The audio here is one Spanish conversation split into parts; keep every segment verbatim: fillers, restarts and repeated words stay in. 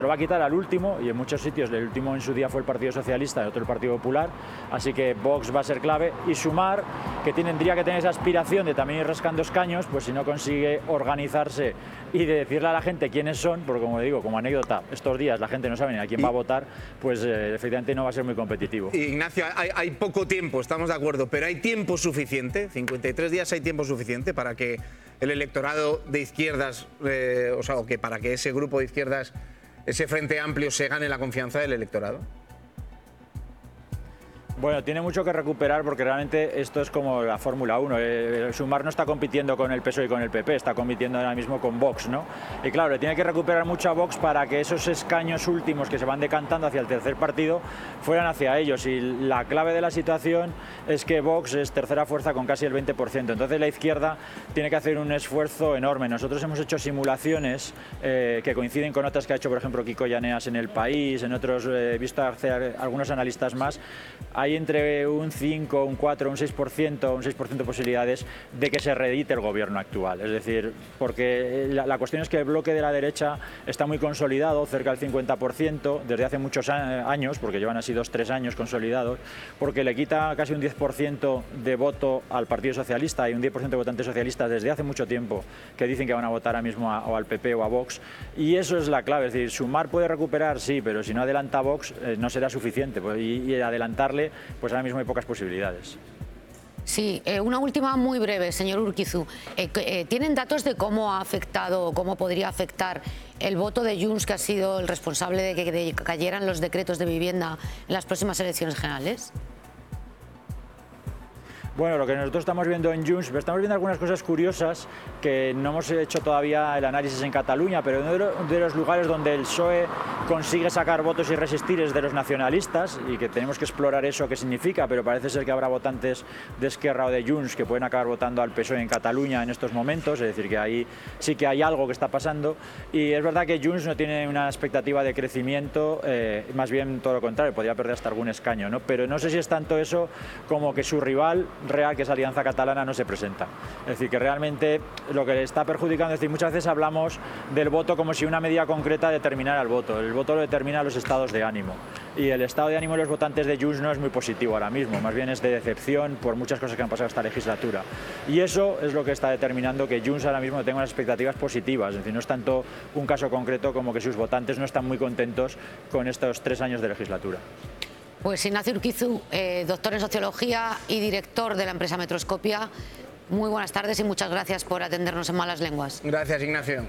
Lo va a quitar al último, y en muchos sitios el último en su día fue el Partido Socialista y otro el Partido Popular, así que Vox va a ser clave. Y Sumar, que tendría que tener esa aspiración de también ir rascando escaños, pues si no consigue organizarse y de decirle a la gente quiénes son, porque como digo, como anécdota, estos días la gente no sabe ni a quién va a votar, pues eh, efectivamente no va a ser muy competitivo. Ignacio, hay, hay poco tiempo, estamos de acuerdo, pero ¿hay tiempo suficiente? cincuenta y tres días, ¿hay tiempo suficiente para que el electorado de izquierdas, eh, o sea, o que para que ese grupo de izquierdas, ese Frente Amplio, se gane la confianza del electorado? Bueno, tiene mucho que recuperar porque realmente esto es como la Fórmula uno. El Sumar no está compitiendo con el P S O E y con el P P, está compitiendo ahora mismo con Vox, ¿no? Y claro, le tiene que recuperar mucho a Vox para que esos escaños últimos que se van decantando hacia el tercer partido fueran hacia ellos. Y la clave de la situación es que Vox es tercera fuerza con casi el veinte por ciento. Entonces la izquierda tiene que hacer un esfuerzo enorme. Nosotros hemos hecho simulaciones eh, que coinciden con otras que ha hecho, por ejemplo, Kiko Llaneas en El País, en otros, he eh, visto hacer algunos analistas más. Hay entre un cinco, un cuatro, un seis por ciento, un seis por ciento de posibilidades de que se reedite el gobierno actual. Es decir, porque la, la cuestión es que el bloque de la derecha está muy consolidado, cerca del cincuenta por ciento, desde hace muchos años, porque llevan así dos, tres años consolidados, porque le quita casi un diez por ciento de voto al Partido Socialista y un diez por ciento de votantes socialistas desde hace mucho tiempo que dicen que van a votar ahora mismo a, o al P P o a Vox. Y eso es la clave, es decir, Sumar puede recuperar, sí, pero si no adelanta a Vox eh, no será suficiente. Pues, y, y adelantarle, pues ahora mismo hay pocas posibilidades. Sí, eh, una última muy breve, señor Urquizu. Eh, eh, ¿Tienen datos de cómo ha afectado o cómo podría afectar el voto de Junts, que ha sido el responsable de que de cayeran los decretos de vivienda en las próximas elecciones generales? Bueno, lo que nosotros estamos viendo en Junts, estamos viendo algunas cosas curiosas que no hemos hecho todavía el análisis en Cataluña, pero uno de los lugares donde el P S O E consigue sacar votos y resistir es de los nacionalistas, y que tenemos que explorar eso qué significa, pero parece ser que habrá votantes de Esquerra o de Junts que pueden acabar votando al P S O E en Cataluña en estos momentos, es decir, que ahí sí que hay algo que está pasando. Y es verdad que Junts no tiene una expectativa de crecimiento, eh, más bien todo lo contrario, podría perder hasta algún escaño, ¿no? Pero no sé si es tanto eso como que su rival real, que es Alianza Catalana, no se presenta. Es decir, que realmente lo que le está perjudicando, es decir, muchas veces hablamos del voto como si una medida concreta determinara el voto. El voto lo determina los estados de ánimo. Y el estado de ánimo de los votantes de Junts no es muy positivo ahora mismo, más bien es de decepción por muchas cosas que han pasado esta legislatura. Y eso es lo que está determinando que Junts ahora mismo tenga unas expectativas positivas. Es decir, no es tanto un caso concreto como que sus votantes no están muy contentos con estos tres años de legislatura. Pues Ignacio Urquizu, eh, doctor en Sociología y director de la empresa Metroscopia, muy buenas tardes y muchas gracias por atendernos en Malas Lenguas. Gracias, Ignacio.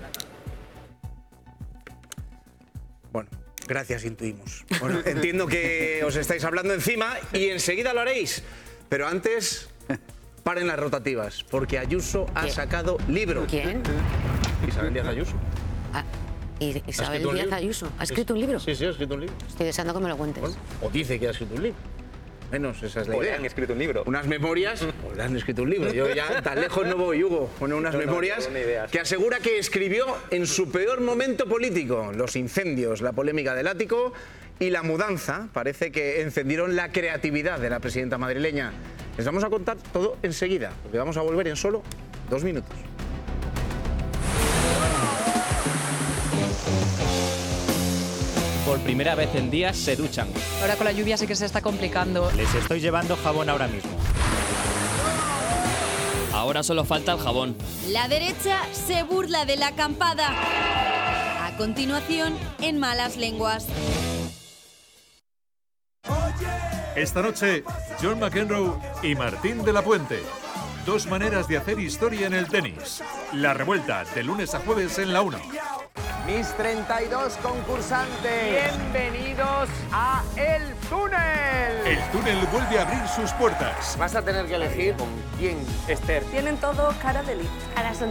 Bueno, gracias, intuimos. Bueno, entiendo que os estáis hablando encima y enseguida lo haréis. Pero antes, paren las rotativas, porque Ayuso ha ¿Quién? sacado libro. ¿Quién? Isabel Díaz Ayuso. Ah, Isabel Díaz Ayuso. ¿Ha escrito un libro? Sí, sí, ha escrito un libro. Estoy deseando que me lo cuentes. Bueno, o dice que ha escrito un libro. Menos, esa es la O idea. han escrito un libro. Unas memorias, o le han escrito un libro. Yo ya tan lejos no voy, Hugo. Pone unas No, no, memorias no, no, ideas. que asegura que escribió en su peor momento político. Los incendios, la polémica del ático y la mudanza parece que encendieron la creatividad de la presidenta madrileña. Les vamos a contar todo enseguida, porque vamos a volver en solo dos minutos. Por primera vez en días se duchan. Ahora con la lluvia sí que se está complicando. Les estoy llevando jabón ahora mismo. Ahora solo falta el jabón. La derecha se burla de la acampada. A continuación, en Malas Lenguas. Esta noche, John McEnroe y Martín de la Puente. Dos maneras de hacer historia en el tenis. La revuelta, de lunes a jueves en la uno. Mis treinta y dos concursantes. Bienvenidos a El Túnel. El túnel vuelve a abrir sus puertas. Vas a tener que elegir con quién, Esther. Tienen todo cara de lit. Ahora son